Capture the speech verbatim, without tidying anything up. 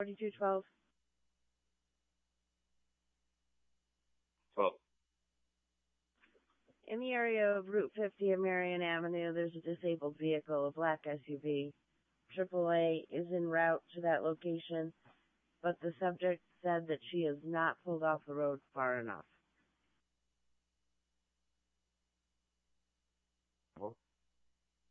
forty-two twelve. twelve. In the area of Route fifty and Marion Avenue, there's a disabled vehicle, a black S U V. triple A is en route to that location, but the subject said that she has not pulled off the road far enough.